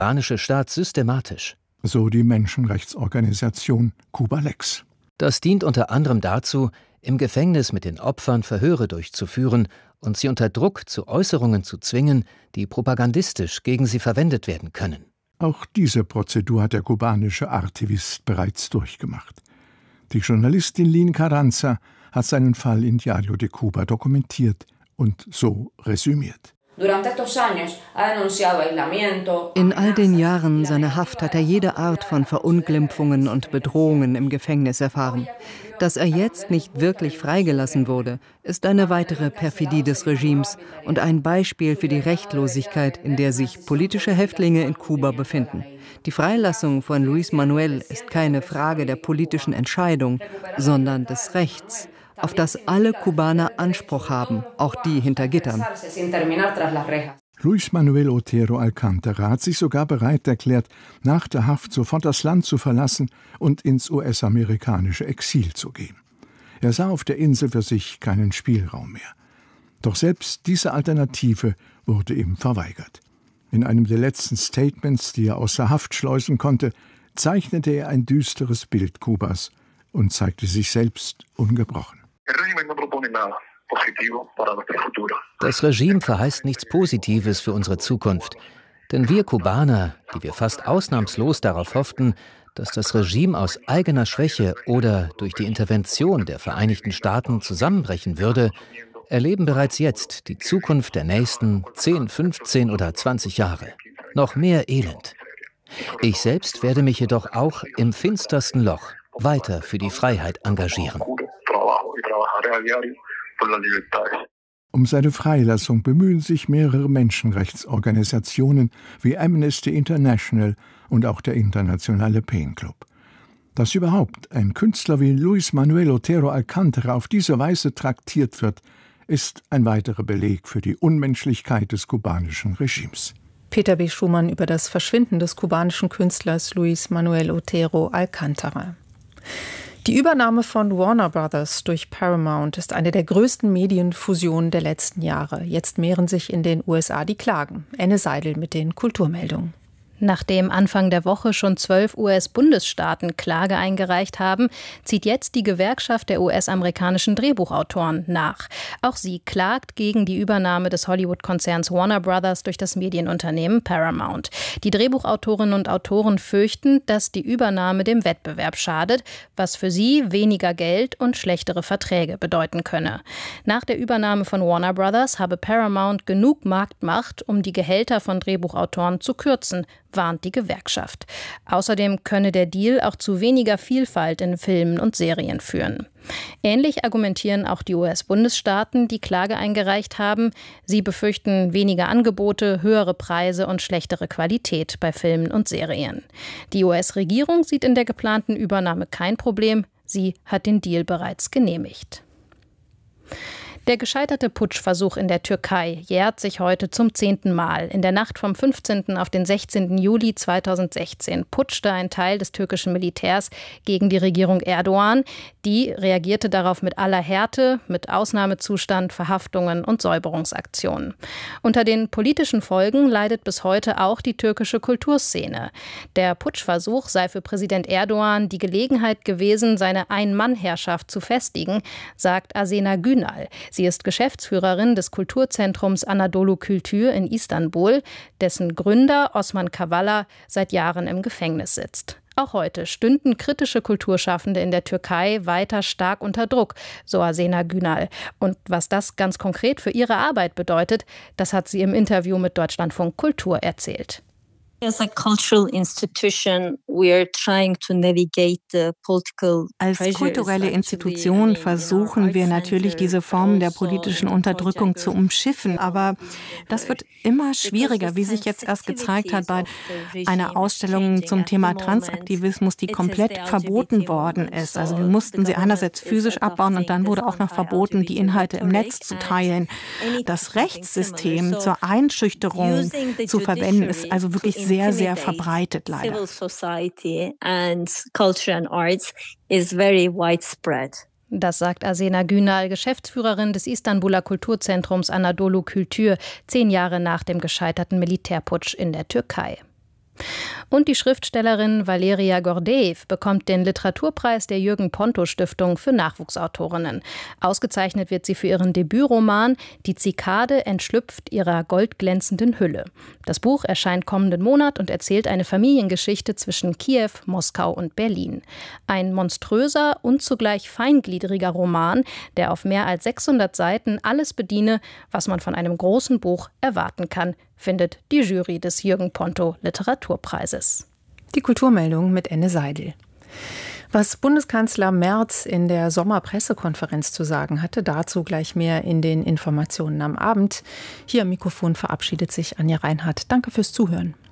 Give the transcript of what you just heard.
kubanische Staat systematisch. So die Menschenrechtsorganisation Cuba-Lex. Das dient unter anderem dazu, im Gefängnis mit den Opfern Verhöre durchzuführen und sie unter Druck zu Äußerungen zu zwingen, die propagandistisch gegen sie verwendet werden können. Auch diese Prozedur hat der kubanische Archivist bereits durchgemacht. Die Journalistin Lynn Carranza hat seinen Fall in Diario de Cuba dokumentiert und so resümiert. In all den Jahren seiner Haft hat er jede Art von Verunglimpfungen und Bedrohungen im Gefängnis erfahren. Dass er jetzt nicht wirklich freigelassen wurde, ist eine weitere Perfidie des Regimes und ein Beispiel für die Rechtlosigkeit, in der sich politische Häftlinge in Kuba befinden. Die Freilassung von Luis Manuel ist keine Frage der politischen Entscheidung, sondern des Rechts, auf das alle Kubaner Anspruch haben, auch die hinter Gittern. Luis Manuel Otero Alcántara hat sich sogar bereit erklärt, nach der Haft sofort das Land zu verlassen und ins US-amerikanische Exil zu gehen. Er sah auf der Insel für sich keinen Spielraum mehr. Doch selbst diese Alternative wurde ihm verweigert. In einem der letzten Statements, die er aus der Haft schleusen konnte, zeichnete er ein düsteres Bild Kubas und zeigte sich selbst ungebrochen. Das Regime verheißt nichts Positives für unsere Zukunft. Denn wir Kubaner, die wir fast ausnahmslos darauf hofften, dass das Regime aus eigener Schwäche oder durch die Intervention der Vereinigten Staaten zusammenbrechen würde, erleben bereits jetzt die Zukunft der nächsten 10, 15 oder 20 Jahre. Noch mehr Elend. Ich selbst werde mich jedoch auch im finstersten Loch weiter für die Freiheit engagieren. Um seine Freilassung bemühen sich mehrere Menschenrechtsorganisationen wie Amnesty International und auch der internationale Pain Club. Dass überhaupt ein Künstler wie Luis Manuel Otero Alcántara auf diese Weise traktiert wird, ist ein weiterer Beleg für die Unmenschlichkeit des kubanischen Regimes. Peter B. Schumann über das Verschwinden des kubanischen Künstlers Luis Manuel Otero Alcántara. Die Übernahme von Warner Brothers durch Paramount ist eine der größten Medienfusionen der letzten Jahre. Jetzt mehren sich in den USA die Klagen. Enne Seidel mit den Kulturmeldungen. Nachdem Anfang der Woche schon 12 US-Bundesstaaten Klage eingereicht haben, zieht jetzt die Gewerkschaft der US-amerikanischen Drehbuchautoren nach. Auch sie klagt gegen die Übernahme des Hollywood-Konzerns Warner Brothers durch das Medienunternehmen Paramount. Die Drehbuchautorinnen und Autoren fürchten, dass die Übernahme dem Wettbewerb schadet, was für sie weniger Geld und schlechtere Verträge bedeuten könne. Nach der Übernahme von Warner Brothers habe Paramount genug Marktmacht, um die Gehälter von Drehbuchautoren zu kürzen, warnt die Gewerkschaft. Außerdem könne der Deal auch zu weniger Vielfalt in Filmen und Serien führen. Ähnlich argumentieren auch die US-Bundesstaaten, die Klage eingereicht haben. Sie befürchten weniger Angebote, höhere Preise und schlechtere Qualität bei Filmen und Serien. Die US-Regierung sieht in der geplanten Übernahme kein Problem. Sie hat den Deal bereits genehmigt. Der gescheiterte Putschversuch in der Türkei jährt sich heute zum 10. Mal. In der Nacht vom 15. auf den 16. Juli 2016 putschte ein Teil des türkischen Militärs gegen die Regierung Erdogan. Die reagierte darauf mit aller Härte, mit Ausnahmezustand, Verhaftungen und Säuberungsaktionen. Unter den politischen Folgen leidet bis heute auch die türkische Kulturszene. Der Putschversuch sei für Präsident Erdogan die Gelegenheit gewesen, seine Ein-Mann-Herrschaft zu festigen, sagt Asena Günal. Sie ist Geschäftsführerin des Kulturzentrums Anadolu Kültür in Istanbul, dessen Gründer Osman Kavala seit Jahren im Gefängnis sitzt. Auch heute stünden kritische Kulturschaffende in der Türkei weiter stark unter Druck, so Asena Günal. Und was das ganz konkret für ihre Arbeit bedeutet, das hat sie im Interview mit Deutschlandfunk Kultur erzählt. As a cultural institution, we are trying to navigate the political Als kulturelle Institution versuchen wir natürlich, diese Formen der politischen Unterdrückung zu umschiffen. Aber das wird immer schwieriger, wie sich jetzt erst gezeigt hat bei einer Ausstellung zum Thema Transaktivismus, die komplett verboten worden ist. Also wir mussten sie einerseits physisch abbauen und dann wurde auch noch verboten, die Inhalte im Netz zu teilen. Das Rechtssystem zur Einschüchterung zu verwenden, ist also wirklich sehr, sehr verbreitet, leider. Civil society and culture and arts is very widespread. Das sagt Asena Günal, Geschäftsführerin des Istanbuler Kulturzentrums Anadolu Kültür, 10 Jahre nach dem gescheiterten Militärputsch in der Türkei. Und die Schriftstellerin Valeria Gordeev bekommt den Literaturpreis der Jürgen-Ponto-Stiftung für Nachwuchsautorinnen. Ausgezeichnet wird sie für ihren Debütroman »Die Zikade entschlüpft ihrer goldglänzenden Hülle«. Das Buch erscheint kommenden Monat und erzählt eine Familiengeschichte zwischen Kiew, Moskau und Berlin. Ein monströser und zugleich feingliedriger Roman, der auf mehr als 600 Seiten alles bediene, was man von einem großen Buch erwarten kann, findet die Jury des Jürgen-Ponto Literaturpreises. Die Kulturmeldung mit Enne Seidel. Was Bundeskanzler Merz in der Sommerpressekonferenz zu sagen hatte, dazu gleich mehr in den Informationen am Abend. Hier am Mikrofon verabschiedet sich Anja Reinhardt. Danke fürs Zuhören.